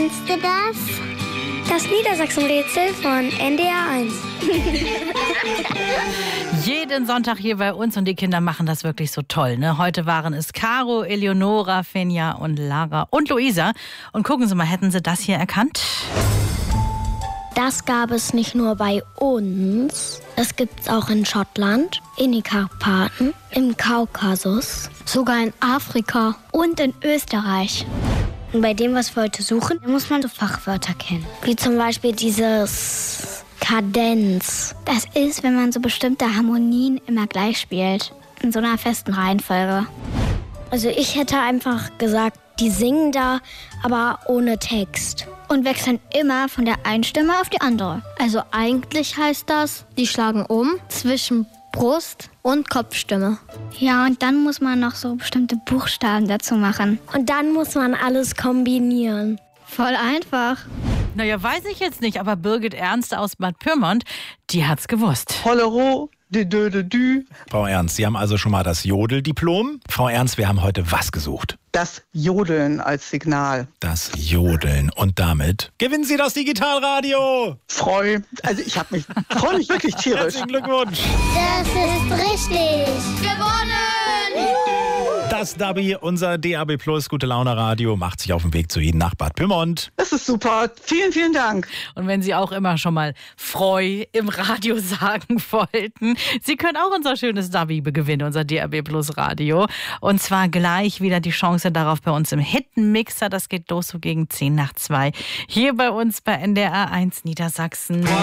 Kennst du das? Das Niedersachsen-Rätsel von NDR 1. Jeden Sonntag hier bei uns und die Kinder machen das wirklich so toll. Ne? Heute waren es Caro, Eleonora, Finja und Lara und Luisa. Und gucken Sie mal, hätten Sie das hier erkannt? Das gab es nicht nur bei uns. Das gibt es auch in Schottland, in den Karpaten, im Kaukasus, sogar in Afrika und in Österreich. Und bei dem, was wir heute suchen, muss man so Fachwörter kennen. Wie zum Beispiel dieses Kadenz. Das ist, wenn man so bestimmte Harmonien immer gleich spielt. In so einer festen Reihenfolge. Also ich hätte einfach gesagt, die singen da, aber ohne Text. Und wechseln immer von der einen Stimme auf die andere. Also eigentlich heißt das, die schlagen um zwischen Brust- und Kopfstimme. Ja, und dann muss man noch so bestimmte Buchstaben dazu machen. Und dann muss man alles kombinieren. Voll einfach. Naja, weiß ich jetzt nicht, aber Birgit Ernst aus Bad Pyrmont, die hat's gewusst. Hollero, dü. Frau Ernst, Sie haben also schon mal das Jodeldiplom. Frau Ernst, wir haben heute was gesucht? Das Jodeln als Signal. Das Jodeln. Und damit gewinnen Sie das Digitalradio. Freue mich wirklich tierisch. Herzlichen Glückwunsch. Das ist richtig. Das Dabi, unser DAB Plus Gute Laune Radio, macht sich auf den Weg zu Ihnen nach Bad Pyrmont. Das ist super. Vielen, vielen Dank. Und wenn Sie auch immer schon mal Freu im Radio sagen wollten, Sie können auch unser schönes Dabi gewinnen, unser DAB Plus Radio. Und zwar gleich wieder die Chance darauf bei uns im Hitmixer. Das geht los so gegen 1:50 hier bei uns bei NDR 1 Niedersachsen.